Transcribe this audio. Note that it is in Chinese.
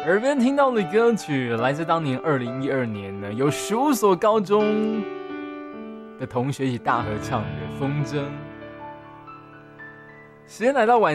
耳边听到的歌曲来自当年2012年呢，有15所高中的同学一起大合唱的《风筝》。时间来到晚